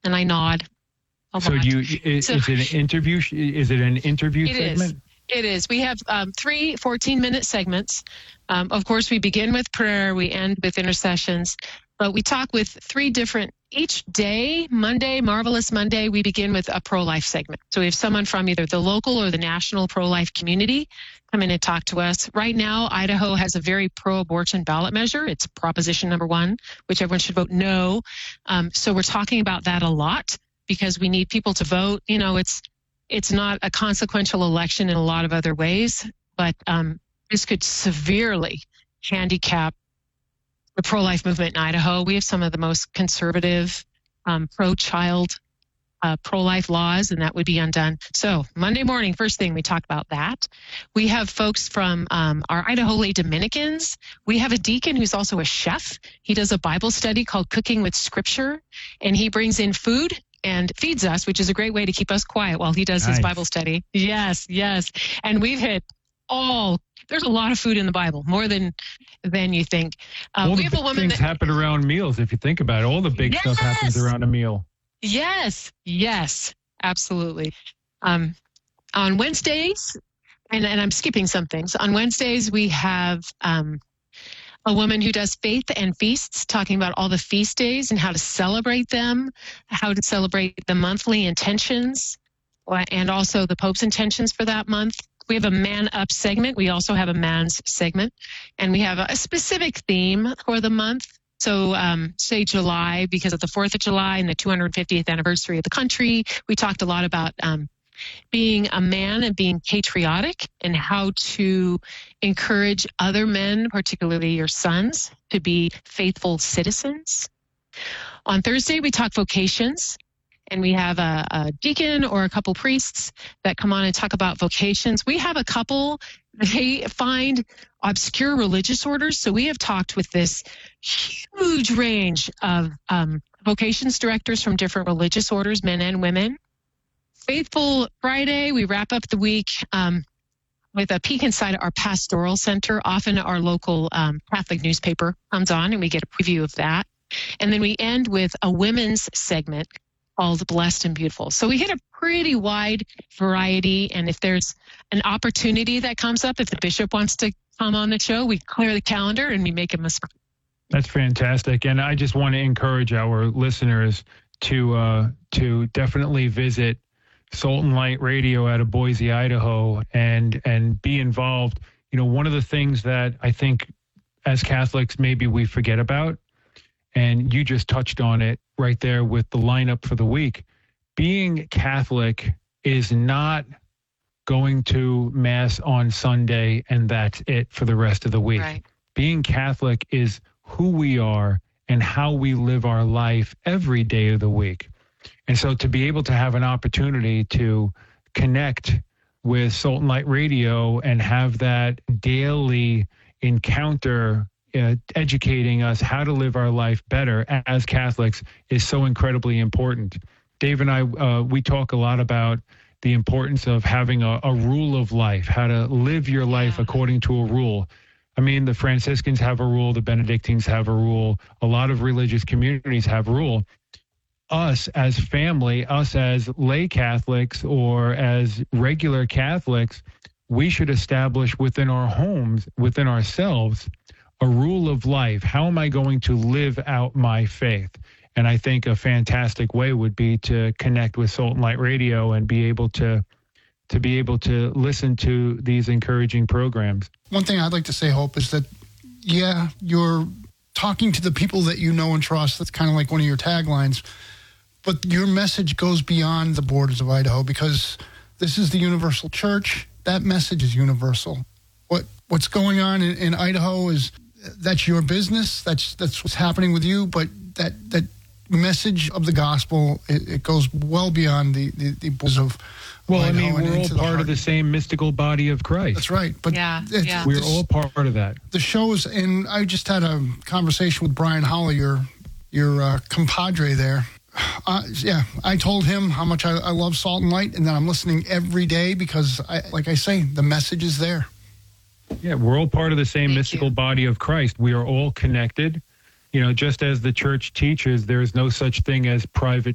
and I nod a lot. Is it an interview? Is it an interview segment? It is. We have 3 14-minute segments. Of course, we begin with prayer. We end with intercessions. But we talk with 3 different, each day, Monday, Marvelous Monday, we begin with a pro-life segment. So we have someone from either the local or the national pro-life community come in and talk to us. Right now, Idaho has a very pro-abortion ballot measure. It's Proposition number 1, which everyone should vote no. So we're talking about that a lot because we need people to vote. You know, it's not a consequential election in a lot of other ways, but this could severely handicap the pro-life movement in Idaho. We have some of the most conservative pro-child, pro-life laws, and that would be undone. So Monday morning, first thing, we talk about that. We have folks from our Idaho Lay Dominicans. We have a deacon who's also a chef. He does a Bible study called Cooking with Scripture, and he brings in food and feeds us, which is a great way to keep us quiet while he does his Bible study. Yes. And we've hit there's a lot of food in the Bible, more than you think. We have a woman things happen around meals, if you think about it. All the big stuff happens around a meal. Yes, absolutely. On Wednesdays, and I'm skipping some things. On Wednesdays, we have a woman who does faith and feasts, talking about all the feast days and how to celebrate them, how to celebrate the monthly intentions, and also the Pope's intentions for that month. We have a Man Up segment. We also have a Man's segment. And we have a specific theme for the month. So say July, because of the 4th of July and the 250th anniversary of the country, we talked a lot about being a man and being patriotic and how to encourage other men, particularly your sons, to be faithful citizens. On Thursday, we talk vocations. And we have a deacon or a couple priests that come on and talk about vocations. We have a couple, they find obscure religious orders. So we have talked with this huge range of vocations directors from different religious orders, men and women. Faithful Friday, we wrap up the week with a peek inside our pastoral center. Often our local Catholic newspaper comes on and we get a preview of that. And then we end with a women's segment called Blessed and Beautiful. So we hit a pretty wide variety, and if there's an opportunity that comes up, if the bishop wants to come on the show, we clear the calendar and we make him a spot. That's fantastic, and I just want to encourage our listeners to definitely visit Salt and Light Radio out of Boise, Idaho, and be involved. You know, one of the things that I think as Catholics maybe we forget about, and you just touched on it right there with the lineup for the week. Being Catholic is not going to Mass on Sunday and that's it for the rest of the week. Right. Being Catholic is who we are and how we live our life every day of the week. And so to be able to have an opportunity to connect with Salt and Light Radio and have that daily encounter educating us how to live our life better as Catholics is so incredibly important. Dave and I, we talk a lot about the importance of having a rule of life, how to live your life according to a rule. I mean, the Franciscans have a rule, the Benedictines have a rule, a lot of religious communities have a rule. Us as family, us as lay Catholics or as regular Catholics, we should establish within our homes, within ourselves, a rule of life. How am I going to live out my faith? And I think a fantastic way would be to connect with Salt and Light Radio and be able to listen to these encouraging programs. One thing I'd like to say, Hope, is that, you're talking to the people that you know and trust. That's kind of like one of your taglines. But your message goes beyond the borders of Idaho because this is the universal church. That message is universal. What's going on in Idaho is that's your business. That's what's happening with you. But that message of the gospel, it goes well beyond the borders of Well, Idaho. I mean, we're all part of the same mystical body of Christ. That's right. But we're all part of that. The shows, and I just had a conversation with Brian Holly, your compadre there. I told him how much I love Salt and Light, and that I'm listening every day because, like I say, the message is there. Yeah, we're all part of the same mystical body of Christ. We are all connected. You know, just as the church teaches, there is no such thing as private